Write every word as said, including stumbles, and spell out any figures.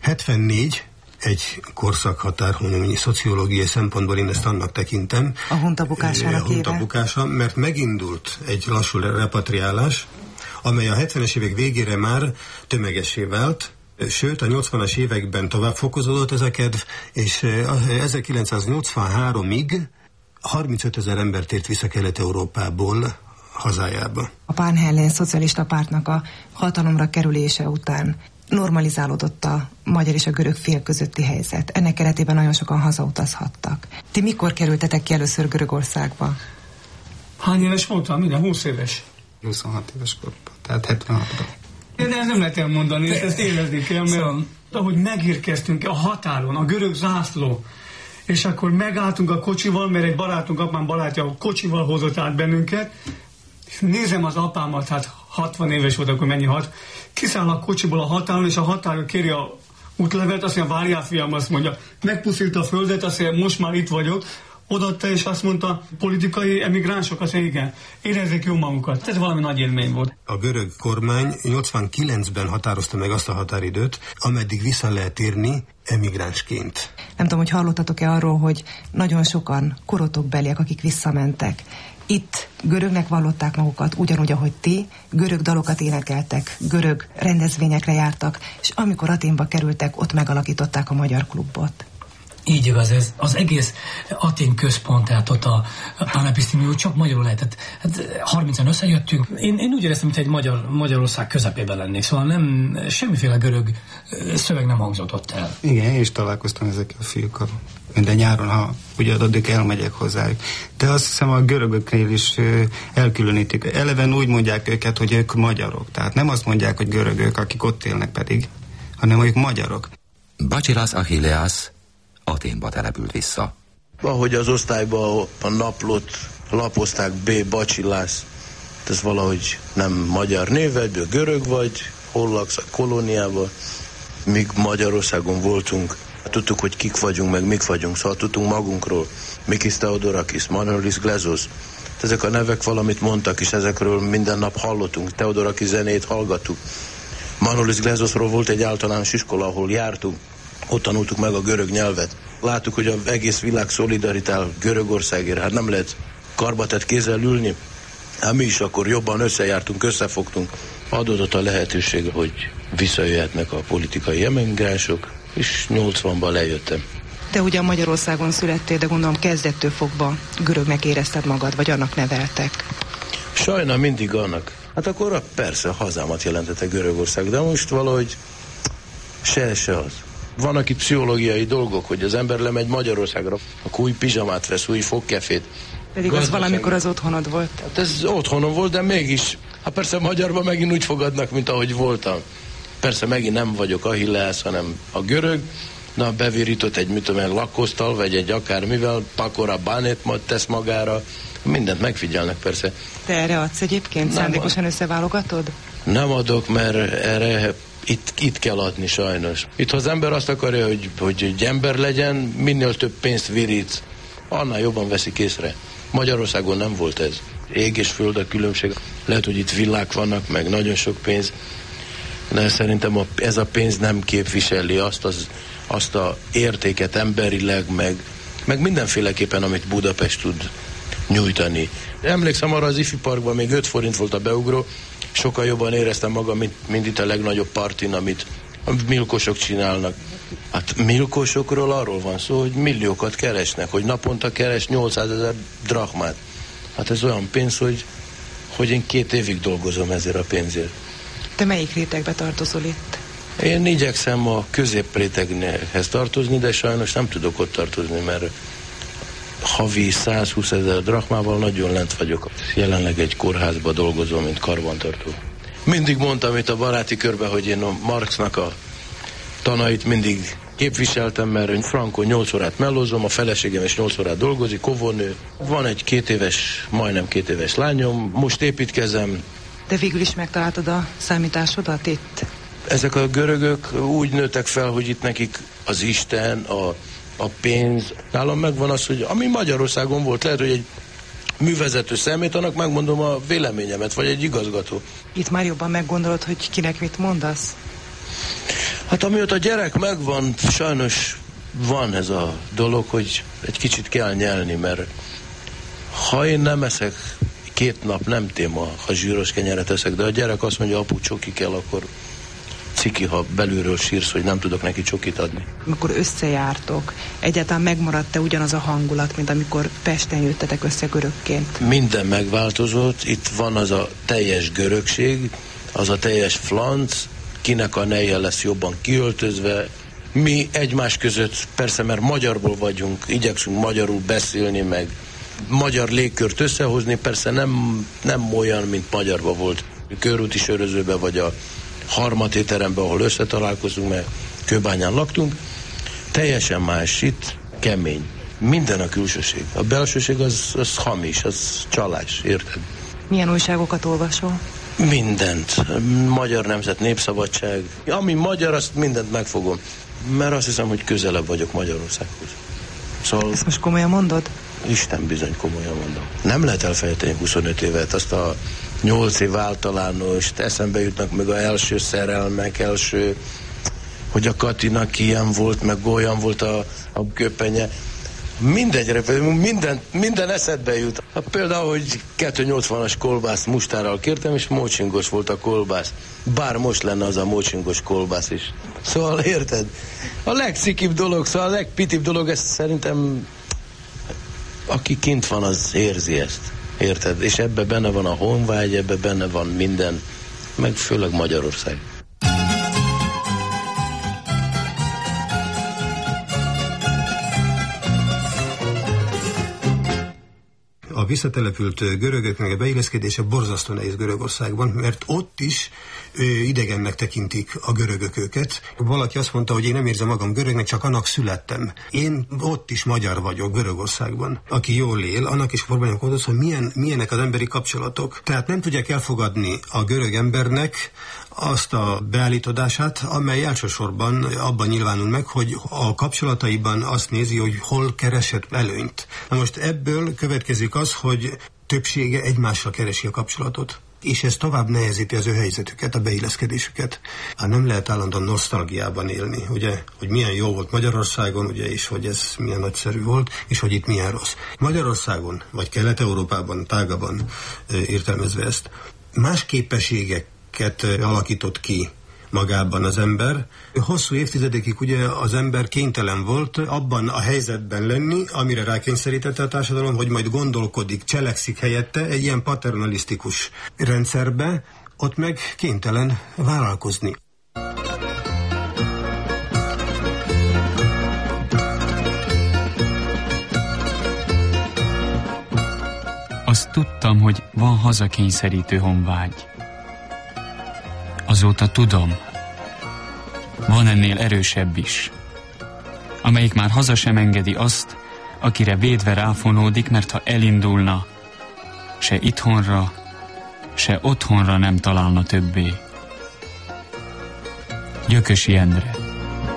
hetvennégy egy korszakhatár, mondjuk szociológiai szempontból én ezt annak tekintem. A hunta bukásának A hunta bukása, mert megindult egy lassú repatriálás, amely a hetvenes évek végére már tömegessé vált, sőt a nyolcvanas években tovább fokozódott ez a kedv, és ezerkilencszáznyolcvanháromig harmincötezer ember tért vissza Kelet-Európából hazájába. A Pán-Hellén szocialista pártnak a hatalomra kerülése után normalizálódott a magyar és a görög fél közötti helyzet. Ennek keretében nagyon sokan hazautazhattak. Ti mikor kerültetek ki először Görögországba? Hány éves voltam? Minden húsz éves. huszonhat éves korban, tehát hetvenhatban. De ezt nem lehet elmondani, ezt, ezt érezni kell, mert ahogy megérkeztünk a határon, a görög zászló, és akkor megálltunk a kocsival, mert egy barátunk, apám barátja a kocsival hozott át bennünket, és nézem az apámat, hát hatvan éves volt, akkor mennyi hat, kiszáll a kocsiból a határon, és a határon kéri a útlevet, azt mondja, várjál fiam, azt mondja, megpusztítta a földet, azt mondja, most már itt vagyok, odaadta, és azt mondta, politikai emigránsok, azt mondja, igen, érezzék jó magukat. Ez valami nagy élmény volt. A görög kormány nyolcvankilencben határozta meg azt a határidőt, ameddig vissza lehet térni emigránsként. Nem tudom, hogy hallottatok-e arról, hogy nagyon sokan korotokbeliek, akik visszamentek. Itt görögnek vallották magukat, ugyanúgy, ahogy ti, görög dalokat énekeltek, görög rendezvényekre jártak, és amikor Athénba kerültek, ott megalakították a Magyar Klubot. Így igaz, ez az egész Atén központ, tehát ott a Panapisztimió csak magyarul lehetett. Hát harmincan összejöttünk. Én, én úgy éreztem, mint egy magyar, Magyarország közepében lennék, szóval nem, semmiféle görög szöveg nem hangzott ott el. Igen, én is találkoztam ezekkel a fiúkkal. Minden nyáron, ha ugye addig elmegyek hozzájuk. De azt hiszem a görögöknél is elkülönítik. Eleven úgy mondják őket, hogy ők magyarok. Tehát nem azt mondják, hogy görögök, akik ott élnek pedig, hanem ők magyarok. Bacsilász Achilleász Athénba települt vissza. Ahogy az osztályban a naplót lapozták, B. Bacsilász, ez valahogy nem magyar néved, de görög vagy, hol laksz a kolóniában. Míg Magyarországon voltunk, tudtuk, hogy kik vagyunk, meg mik vagyunk, szóval tudtunk magunkról. Mikis Theodorakis, Manolis Glezos. Ezek a nevek valamit mondtak, és ezekről minden nap hallottunk. Theodorakis zenét hallgattuk. Manolis Glezosról volt egy általános iskola, ahol jártunk. Ott tanultuk meg a görög nyelvet. Láttuk, hogy az egész világ szolidaritál Görögországért. Hát nem lehet karbatett kézzel ülni. Hát mi is akkor jobban összejártunk, összefogtunk. Adódott a lehetőség, hogy visszajöhetnek a politikai emigránsok, és nyolcvanban lejöttem. Te ugyan Magyarországon születtél, de gondolom kezdettől fogva görögnek érezted magad, vagy annak neveltek. Sajnálom mindig annak. Hát akkor persze hazámat jelentette Görögország, de most valahogy se, se az. Vannak itt pszichológiai dolgok, hogy az ember lemegy Magyarországra, akkor új pizsamát vesz, új fogkefét. Pedig az valamikor az otthonod volt. Hát ez otthonom volt, de mégis, hát persze magyarban megint úgy fogadnak, mint ahogy voltam. Persze megint nem vagyok Achilleász, hanem a görög, na bevirított egy, mit tudom, lakkosztal, vagy egy akármivel, pakora bánét tesz magára, mindent megfigyelnek persze. Te erre adsz egyébként? Szándékosan összeválogatod? Nem adok, mert erre itt, itt kell adni sajnos. Itt ha az ember azt akarja, hogy, hogy egy ember legyen, minél több pénzt virít, annál jobban veszik észre. Magyarországon nem volt ez. Ég és föld a különbség. Lehet, hogy itt villák vannak, meg nagyon sok pénz, de szerintem a, ez a pénz nem képviseli azt, az, azt a értéket emberileg, meg, meg mindenféleképpen, amit Budapest tud nyújtani. Emlékszem arra, az ifi parkban még öt forint volt a beugró, sokkal jobban éreztem magam, mint, mint itt a legnagyobb partin, amit a milkosok csinálnak. Hát milkosokról arról van szó, hogy milliókat keresnek, hogy naponta keres nyolcszázezer drachmát. Hát ez olyan pénz, hogy, hogy én két évig dolgozom ezért a pénzért. Te melyik rétegbe tartozol itt? Én igyekszem a középréteghez tartozni, de sajnos nem tudok ott tartozni, mert havi százhúszezer drachmával nagyon lent vagyok. Jelenleg egy kórházban dolgozom, mint karbantartó. Mindig mondtam itt a baráti körbe, hogy én a Marxnak a tanait mindig képviseltem, mert frankon nyolc órát mellózom, a feleségem is nyolc órát dolgozik, óvónő. Van egy két éves, majdnem két éves lányom, most építkezem. De végül is megtaláltad a számításodat itt? Ezek a görögök úgy nőttek fel, hogy itt nekik az Isten, a, a pénz. Nálam megvan az, hogy ami Magyarországon volt, lehet, hogy egy művezető számítanak, megmondom a véleményemet, vagy egy igazgató. Itt már jobban meggondolod, hogy kinek mit mondasz? Hát amióta a gyerek megvan, sajnos van ez a dolog, hogy egy kicsit kell nyelni, mert ha én nem eszek két nap, nem téma, ha zsíros kenyeret eszek, de a gyerek azt mondja, apu, csoki kell, akkor ciki, ha belülről sírsz, hogy nem tudok neki csokit adni. Amikor összejártok, egyáltalán megmaradt-e ugyanaz a hangulat, mint amikor Pesten jöttetek össze görögként? Minden megváltozott, itt van az a teljes görögség, az a teljes flanc, kinek a neje lesz jobban kiöltözve. Mi egymás között, persze, mert magyarból vagyunk, igyekszünk magyarul beszélni, meg magyar légkört összehozni, persze nem, nem olyan, mint magyarban volt. Körúti sörözőben, vagy a harmaté teremben, ahol összetalálkozunk, mert Kőbányán laktunk. Teljesen más, itt kemény. Minden a külsőség. A belsőség az, az hamis, az csalás, érted? Milyen újságokat olvasol? Mindent. Magyar Nemzet, Népszabadság. Ami magyar, azt mindent megfogom. Mert azt hiszem, hogy közelebb vagyok Magyarországhoz. Szóval... Ezt most komolyan mondod? Isten bizony, komolyan mondom. Nem lehet elfelejteni huszonöt évet, azt a nyolc év általános, eszembe jutnak meg az első szerelmek, első, hogy a Katinak ilyen volt, meg olyan volt a, a köpenye. Mindegyre, minden, minden eszedbe jut. Hát például, hogy kettőszáznyolcvanas kolbász mustárral kértem, és mocsingos volt a kolbász. Bár most lenne az a mocsingos kolbász is. Szóval érted? A legszikibb dolog, szóval a legpitibb dolog, ezt szerintem aki kint van, az érzi ezt. Érted? És ebbe benne van a honvágy, ebbe benne van minden, meg főleg Magyarország. A visszatelepült görögöknek a beilleszkedése borzasztó nehéz Görögországban, mert ott is ö, idegennek tekintik a görögök őket. Valaki azt mondta, hogy én nem érzem magam görögnek, csak annak születtem. Én ott is magyar vagyok Görögországban. Aki jól él, annak is próbálják odasz, hogy milyen, milyenek az emberi kapcsolatok. Tehát nem tudják elfogadni a görög embernek azt a beállítodását, amely elsősorban abban nyilvánul meg, hogy a kapcsolataiban azt nézi, hogy hol keresett előnyt. Na most ebből következik az, hogy többsége egymással keresi a kapcsolatot. És ez tovább nehezíti az ő helyzetüket, a beilleszkedésüket. Hát nem lehet állandóan nosztalgiában élni, ugye, hogy milyen jó volt Magyarországon, ugye, és hogy ez milyen nagyszerű volt, és hogy itt milyen rossz. Magyarországon, vagy Kelet-Európában, tágabban értelmezve ezt, más képességek alakított ki magában az ember. Hosszú évtizedekig ugye az ember kénytelen volt abban a helyzetben lenni, amire rákényszerítette a társadalom, hogy majd gondolkodik, cselekszik helyette egy ilyen paternalisztikus rendszerbe, ott meg kénytelen vállalkozni. Azt tudtam, hogy van hazakényszerítő honvágy. Azóta tudom, van ennél erősebb is, amelyik már haza sem engedi azt, akire védve ráfonódik, mert ha elindulna, se itthonra, se otthonra nem találna többé. Gyökösi Endre.